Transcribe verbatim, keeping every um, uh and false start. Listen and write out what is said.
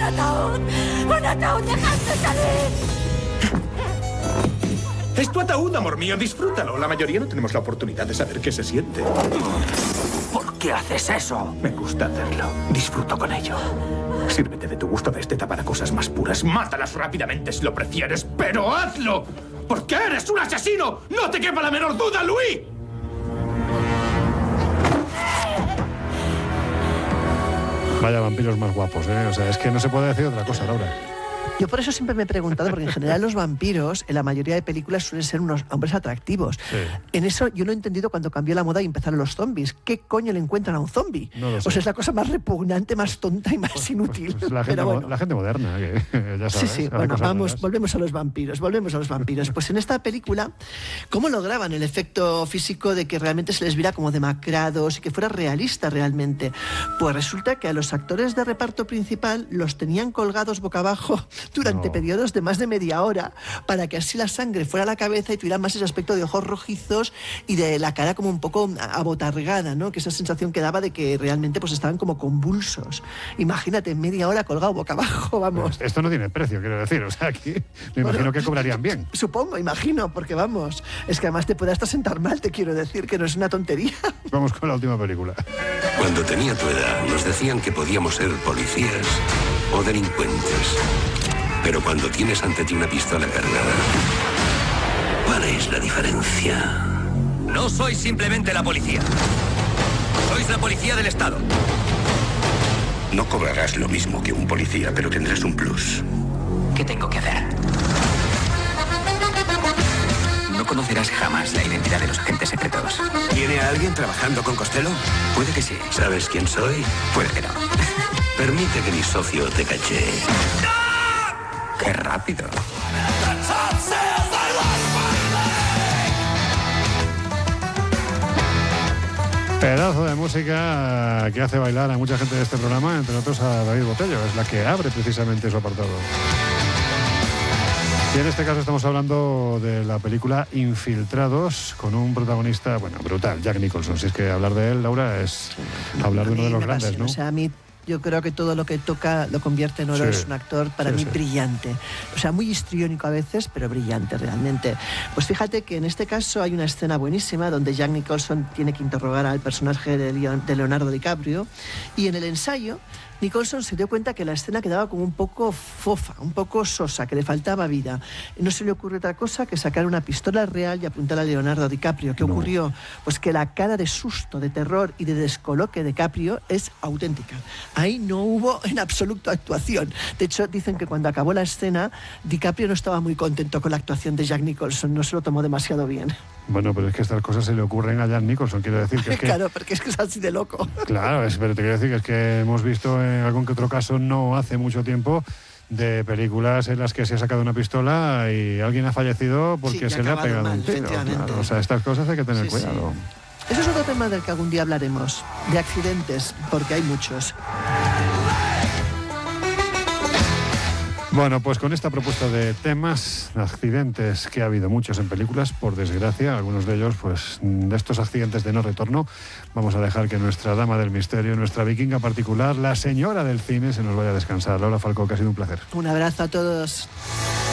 ataúd! ¡Un ataúd! ¡Dejadme salir! Es tu ataúd, amor mío, disfrútalo. La mayoría no tenemos la oportunidad de saber qué se siente. ¿Por qué haces eso? Me gusta hacerlo. Disfruto con ello. Sírvete de tu gusto de este para cosas más puras. Mátalas rápidamente si lo prefieres, pero hazlo. Porque eres un asesino. No te quepa la menor duda, Luis. Vaya vampiros más guapos, ¿eh? O sea, es que no se puede decir otra cosa, Laura. Yo por eso siempre me he preguntado, porque en general los vampiros en la mayoría de películas suelen ser unos hombres atractivos. Sí. En eso yo no he entendido cuando cambió la moda y empezaron los zombies. ¿Qué coño le encuentran a un zombie? No lo sé. O sea, es la cosa más repugnante, más tonta y más Pues, inútil. pues la, gente, Pero bueno. la gente moderna, que ya sabes. Sí, sí, hace bueno, cosas vamos, raras. volvemos a los vampiros, volvemos a los vampiros. Pues en esta película, ¿cómo lograban el efecto físico de que realmente se les viera como demacrados y que fuera realista realmente? Pues resulta que a los actores de reparto principal los tenían colgados boca abajo durante No. periodos de más de media hora para que así la sangre fuera a la cabeza y tuviera más ese aspecto de ojos rojizos y de la cara como un poco abotargada, ¿no? Que esa sensación que daba de que realmente pues estaban como convulsos. Imagínate, media hora colgado boca abajo, vamos. Esto no tiene precio, quiero decir. O sea, aquí me imagino Bueno, que cobrarían bien. Supongo, imagino, porque vamos, es que además te puede hasta sentar mal, te quiero decir, que no es una tontería. Vamos con la última película. Cuando tenía tu edad, nos decían que podíamos ser policías o delincuentes. Pero cuando tienes ante ti una pistola cargada, ¿cuál es la diferencia? No sois simplemente la policía. Sois la policía del Estado. No cobrarás lo mismo que un policía, pero tendrás un plus. ¿Qué tengo que hacer? No conocerás jamás la identidad de los agentes secretos. ¿Tiene a alguien trabajando con Costello? Puede que sí, ¿Sabes quién soy? puede que no. Permite que mi socio te caché. ¡Qué rápido! Pedazo de música que hace bailar a mucha gente de este programa, entre otros a David Botello. Es la que abre precisamente su apartado. Y en este caso estamos hablando de la película Infiltrados, con un protagonista, bueno, brutal, Jack Nicholson. Si es que hablar de él, Laura, es hablar de uno de los grandes, apasiona, ¿no? O sea, a mí yo creo que todo lo que toca lo convierte en oro. Sí, es un actor para sí, mí sí. brillante. O sea, muy histriónico a veces, pero brillante realmente. Pues fíjate que en este caso hay una escena buenísima donde Jack Nicholson tiene que interrogar al personaje de Leon- de Leonardo DiCaprio, y en el ensayo Nicholson se dio cuenta que la escena quedaba como un poco fofa, un poco sosa, que le faltaba vida. No se le ocurre otra cosa que sacar una pistola real y apuntar a Leonardo DiCaprio. ¿Qué No. ocurrió? Pues que la cara de susto, de terror y de descoloque de DiCaprio es auténtica. Ahí no hubo en absoluto actuación. De hecho, dicen que cuando acabó la escena, DiCaprio no estaba muy contento con la actuación de Jack Nicholson, no se lo tomó demasiado bien. Bueno, pero es que estas cosas se le ocurren a Jack Nicholson, quiero decir que es que... Claro, porque es que es así de loco. Claro, es, pero te quiero decir que es que hemos visto en algún que otro caso no hace mucho tiempo de películas en las que se ha sacado una pistola y alguien ha fallecido porque Sí, y ha se le ha acabado pegado mal, un tiro. efectivamente. Claro, o sea, estas cosas hay que tener Sí, sí. cuidado. Eso es otro tema del que algún día hablaremos, de accidentes, porque hay muchos. Bueno, pues con esta propuesta de temas, accidentes, que ha habido muchos en películas, por desgracia, algunos de ellos, pues de estos accidentes de no retorno, vamos a dejar que nuestra dama del misterio, nuestra vikinga particular, la señora del cine, se nos vaya a descansar. Laura Falcó, que ha sido un placer. Un abrazo a todos.